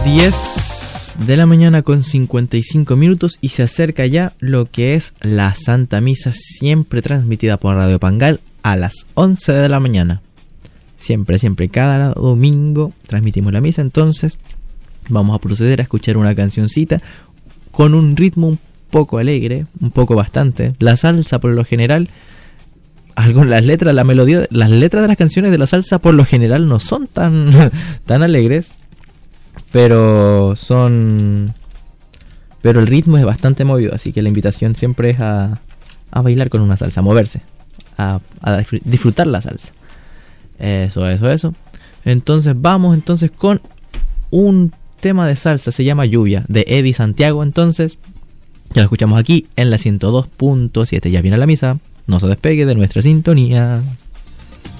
10 de la mañana con 55 minutos y se acerca ya lo que es la Santa Misa, siempre transmitida por Radio Pangal a las 11 de la mañana. Siempre, cada domingo transmitimos la misa, entonces vamos a proceder a escuchar una cancioncita con un ritmo un poco alegre, un poco bastante. La salsa por lo general, las letras, la melodía, las letras de las canciones de la salsa por lo general no son tan alegres, pero el ritmo es bastante movido, así que la invitación siempre es a bailar con una salsa, a moverse, a disfrutar la salsa. Eso. Entonces vamos con un tema de salsa, se llama Lluvia, de Eddie Santiago. Entonces ya lo escuchamos aquí en la 102.7. Ya viene la misa, no se despegue de nuestra sintonía.